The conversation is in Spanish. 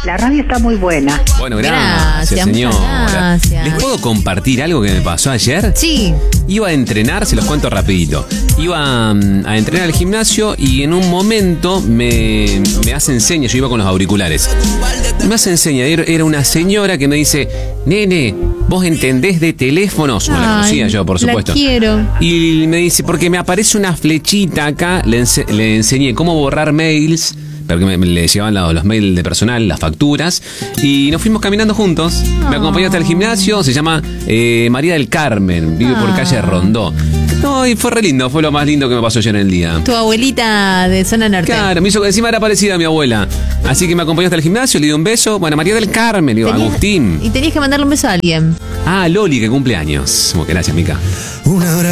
La radio está muy buena. Bueno, gracias señora. Gracias. ¿Les puedo compartir algo que me pasó ayer? Sí. Iba a entrenar, se los cuento rapidito. Iba a entrenar al gimnasio y en un momento me hacen señas. Yo iba con los auriculares. Me hacen señas. Era una señora que me dice: nene, ¿vos entendés de teléfonos? No la conocía yo, por supuesto. La quiero. Y me dice, porque me aparece una flechita acá. Le enseñé cómo borrar mails, porque le llevaban los mails de personal, las facturas, y nos fuimos caminando juntos. Me acompañó hasta el gimnasio. Se llama María del Carmen, vive por calle Rondó. No, y fue re lindo, fue lo más lindo que me pasó ayer en el día. Tu abuelita de zona norte. Claro, me hizo, encima era parecida a mi abuela. Así que me acompañó hasta el gimnasio, le di un beso. Bueno, María del Carmen, digo, Agustín. Y tenías que mandarle un beso a alguien. Ah, Loli, que cumple años. Como que gracias, Mica.